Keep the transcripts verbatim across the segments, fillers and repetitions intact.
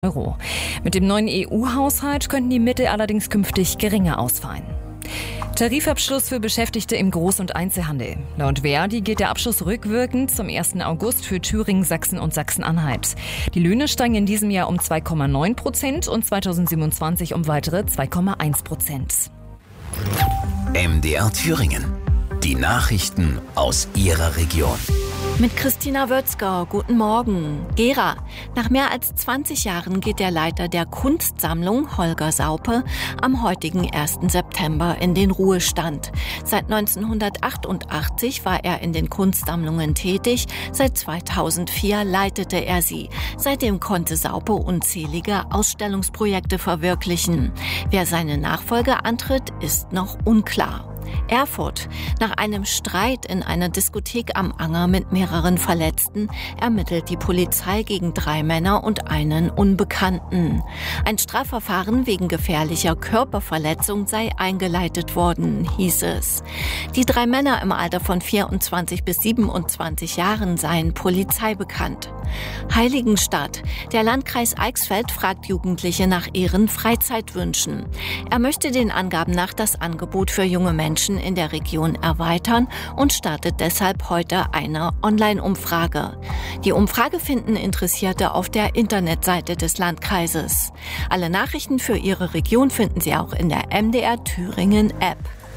Euro. Mit dem neuen E U-Haushalt könnten die Mittel allerdings künftig geringer ausfallen. Tarifabschluss für Beschäftigte im Groß- und Einzelhandel. Laut Verdi geht der Abschluss rückwirkend zum ersten August für Thüringen, Sachsen und Sachsen-Anhalt. Die Löhne steigen in diesem Jahr um zwei Komma neun Prozent und zweitausendsiebenundzwanzig um weitere zwei Komma eins Prozent. M D R Thüringen. Die Nachrichten aus Ihrer Region. Mit Christina Wötzger, guten Morgen. Gera. Nach mehr als zwanzig Jahren geht der Leiter der Kunstsammlung, Holger Saupe, am heutigen ersten September in den Ruhestand. Seit neunzehnhundertachtundachtzig war er in den Kunstsammlungen tätig, seit zweitausendvier leitete er sie. Seitdem konnte Saupe unzählige Ausstellungsprojekte verwirklichen. Wer seine Nachfolge antritt, ist noch unklar. Erfurt. Nach einem Streit in einer Diskothek am Anger mit mehreren Verletzten ermittelt die Polizei gegen drei Männer und einen Unbekannten. Ein Strafverfahren wegen gefährlicher Körperverletzung sei eingeleitet worden, hieß es. Die drei Männer im Alter von vierundzwanzig bis siebenundzwanzig Jahren seien Polizei bekannt. Heiligenstadt. Der Landkreis Eichsfeld fragt Jugendliche nach ihren Freizeitwünschen. Er möchte den Angaben nach das Angebot für junge Menschen in der Region erweitern und startet deshalb heute eine Online-Umfrage. Die Umfrage finden Interessierte auf der Internetseite des Landkreises. Alle Nachrichten für Ihre Region finden Sie auch in der M D R Thüringen App.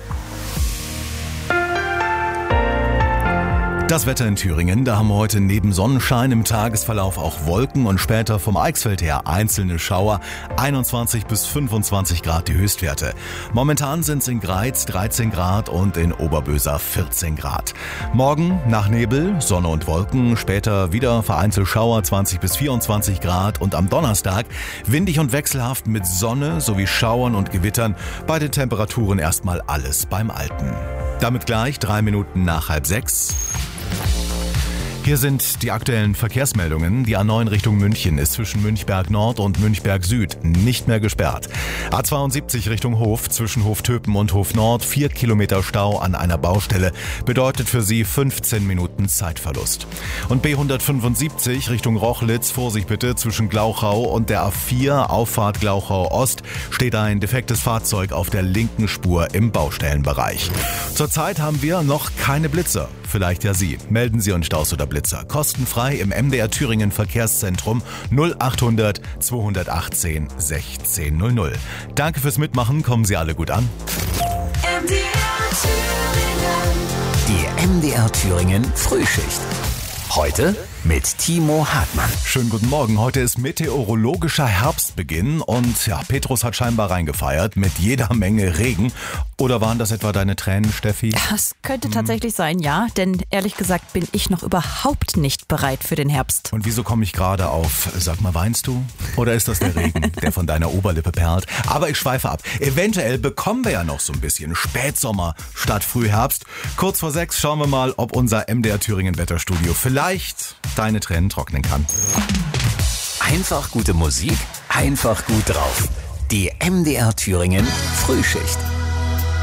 Das Wetter in Thüringen, da haben wir heute neben Sonnenschein im Tagesverlauf auch Wolken und später vom Eichsfeld her einzelne Schauer, einundzwanzig bis fünfundzwanzig Grad die Höchstwerte. Momentan sind es in Greiz dreizehn Grad und in Oberböser vierzehn Grad. Morgen nach Nebel, Sonne und Wolken, später wieder vereinzelt Schauer, zwanzig bis vierundzwanzig Grad und am Donnerstag windig und wechselhaft mit Sonne sowie Schauern und Gewittern, bei den Temperaturen erstmal alles beim Alten. Damit gleich drei Minuten nach halb sechs. Hier sind die aktuellen Verkehrsmeldungen. Die A neun Richtung München ist zwischen Münchberg Nord und Münchberg Süd nicht mehr gesperrt. A zweiundsiebzig Richtung Hof zwischen Hoftöpen und Hof Nord vier Kilometer Stau an einer Baustelle bedeutet für Sie fünfzehn Minuten Zeitverlust. Und B hundertfünfundsiebzig Richtung Rochlitz, Vorsicht bitte, zwischen Glauchau und der A vier Auffahrt Glauchau Ost steht ein defektes Fahrzeug auf der linken Spur im Baustellenbereich. Zurzeit haben wir noch keine Blitzer. Vielleicht ja Sie. Melden Sie uns Staus oder Blitzer. Kostenfrei im M D R Thüringen Verkehrszentrum null achthundert zweihundertachtzehn sechzehn null null. Danke fürs Mitmachen. Kommen Sie alle gut an. M D R Thüringen. Die M D R Thüringen Frühschicht. Heute mit Timo Hartmann. Schönen guten Morgen. Heute ist meteorologischer Herbstbeginn und ja, Petrus hat scheinbar reingefeiert mit jeder Menge Regen. Oder waren das etwa deine Tränen, Steffi? Das könnte tatsächlich sein, ja. Denn ehrlich gesagt bin ich noch überhaupt nicht bereit für den Herbst. Und wieso komme ich gerade auf, sag mal, weinst du? Oder ist das der Regen, der von deiner Oberlippe perlt? Aber ich schweife ab. Eventuell bekommen wir ja noch so ein bisschen Spätsommer statt Frühherbst. Kurz vor sechs schauen wir mal, ob unser M D R Thüringen Wetterstudio vielleicht deine Tränen trocknen kann. Einfach gute Musik, einfach gut drauf. Die M D R Thüringen Frühschicht.